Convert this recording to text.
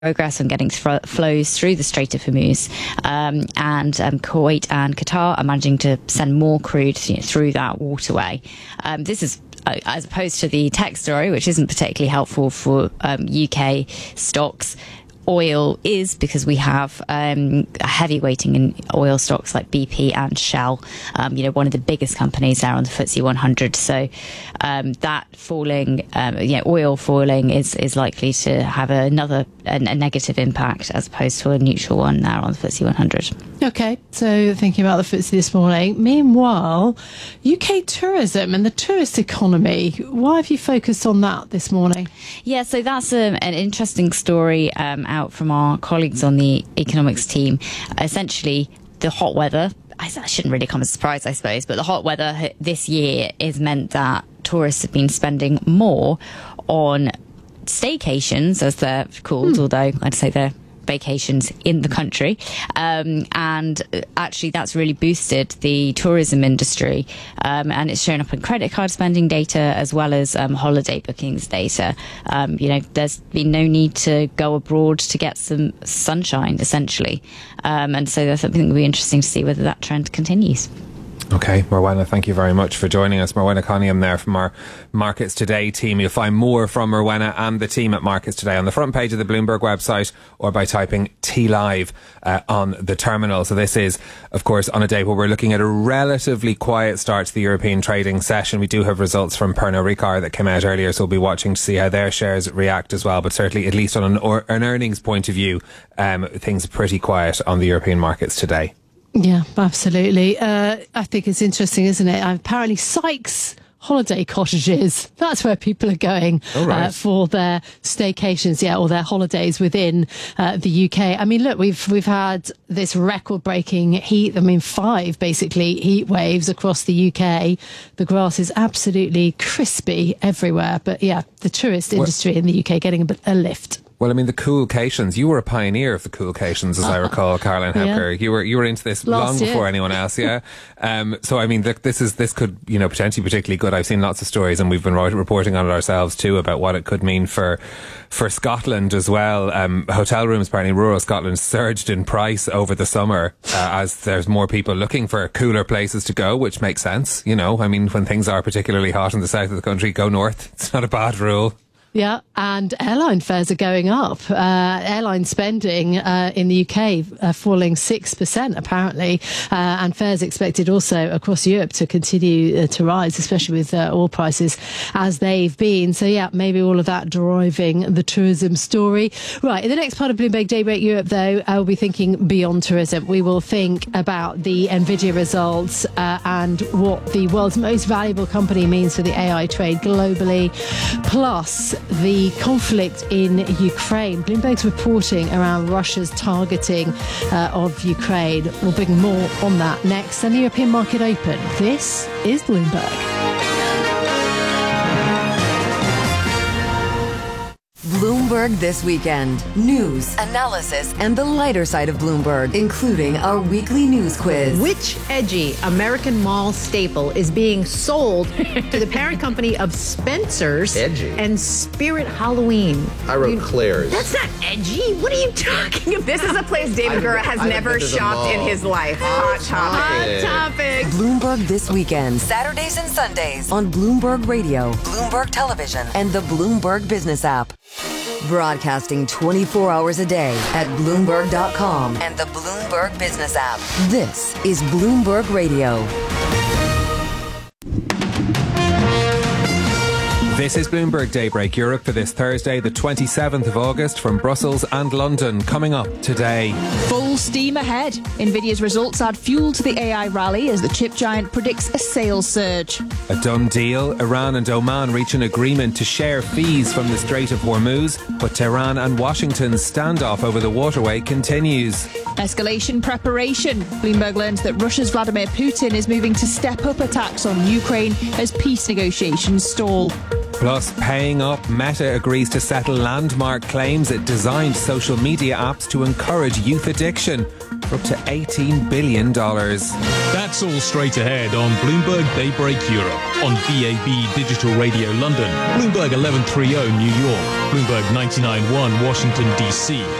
progress on getting flows through the Strait of Hormuz, and Kuwait and Qatar are managing to send more crude through that waterway. This is as opposed to the tech story, which isn't particularly helpful for UK stocks. Oil is, because we have a heavy weighting in oil stocks like BP and Shell, one of the biggest companies there on the FTSE 100. So that falling, oil falling is likely to have a negative impact as opposed to a neutral one there on the FTSE 100. Okay, so thinking about the FTSE this morning. Meanwhile, UK tourism and the tourist economy, why have you focused on that this morning? Yeah, so that's an interesting story out from our colleagues on the economics team. Essentially, the hot weather, that shouldn't really come as a surprise, I suppose, but the hot weather this year has meant that tourists have been spending more on staycations, as they're called, although I'd say they're vacations in the country, and actually that's really boosted the tourism industry, and it's shown up in credit card spending data as well as holiday bookings data. There's been no need to go abroad to get some sunshine, essentially, and so that's something that will be interesting to see whether that trend continues. Okay, Morwenna, thank you very much for joining us. Morwenna Cunningham there from our Markets Today team. You'll find more from Morwenna and the team at Markets Today on the front page of the Bloomberg website or by typing TLive on the terminal. So this is, of course, on a day where we're looking at a relatively quiet start to the European trading session. We do have results from Pernod Ricard that came out earlier, so we'll be watching to see how their shares react as well. But certainly, at least on an earnings point of view, things are pretty quiet on the European markets today. Yeah, absolutely. I think it's interesting, isn't it? Apparently Sykes holiday cottages, that's where people are going for their staycations, or their holidays within the UK. I mean, look, we've had this record-breaking heat. 5 basically heat waves across the UK. The grass is absolutely crispy everywhere. But yeah, the tourist industry in the UK getting a lift. Well, the coolcations. You were a pioneer of the coolcations, as I recall, Caroline Hepker. Yeah. You were into this long before anyone else, yeah. So this could potentially particularly good. I've seen lots of stories, and we've been reporting on it ourselves too about what it could mean for Scotland as well. Hotel rooms, apparently, rural Scotland surged in price over the summer as there's more people looking for cooler places to go, which makes sense. When things are particularly hot in the south of the country, go north. It's not a bad rule. Yeah, and airline fares are going up. Airline spending in the UK falling 6% apparently, and fares expected also across Europe to continue to rise, especially with oil prices as they've been. So yeah, maybe all of that driving the tourism story. Right, in the next part of Bloomberg Daybreak Europe, though, we'll be thinking beyond tourism. We will think about the Nvidia results and what the world's most valuable company means for the AI trade globally, plus the conflict in Ukraine. Bloomberg's reporting around Russia's targeting of Ukraine. We'll bring more on that next. And the European market open. This is Bloomberg. Bloomberg This Weekend. News, analysis, and the lighter side of Bloomberg, including our weekly news quiz. Which edgy American mall staple is being sold to the parent company of Spencer's and Spirit Halloween? I wrote Claire's. That's not edgy. What are you talking about? This is a place David Gura has never shopped in his life. Hot topic. Bloomberg This Weekend. Saturdays and Sundays on Bloomberg Radio, Bloomberg Television, and the Bloomberg Business app. Broadcasting 24 hours a day at Bloomberg.com and the Bloomberg Business app. This is Bloomberg Radio. This is Bloomberg Daybreak Europe for this Thursday, the 27th of August, from Brussels and London. Coming up today. Full steam ahead. Nvidia's results add fuel to the AI rally as the chip giant predicts a sales surge. A done deal. Iran and Oman reach an agreement to share fees from the Strait of Hormuz, but Tehran and Washington's standoff over the waterway continues. Escalation preparation. Bloomberg learns that Russia's Vladimir Putin is moving to step up attacks on Ukraine as peace negotiations stall. Plus, paying up, Meta agrees to settle landmark claims it designed social media apps to encourage youth addiction. for up to $18 billion. That's all straight ahead on Bloomberg Daybreak Europe, on DAB Digital Radio London, Bloomberg 1130 New York, Bloomberg 99.1 Washington, D.C.,